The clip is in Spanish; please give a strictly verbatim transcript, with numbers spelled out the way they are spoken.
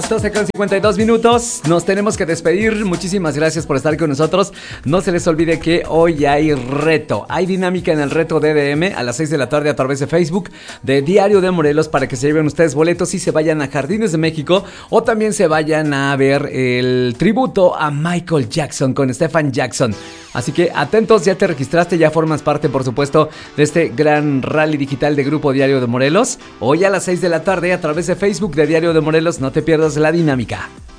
doce con cincuenta y dos minutos, nos tenemos que despedir. Muchísimas gracias por estar con nosotros. No se les olvide que hoy hay reto, hay dinámica en el reto D D M a las seis de la tarde a través de Facebook de Diario de Morelos, para que se lleven ustedes boletos y se vayan a Jardines de México, o también se vayan a ver el tributo a Michael Jackson con Stephen Jackson. Así que atentos, ya te registraste, ya formas parte, por supuesto, de este gran rally digital de Grupo Diario de Morelos. Hoy a las seis de la tarde a través de Facebook de Diario de Morelos. No te pierdas la dinámica.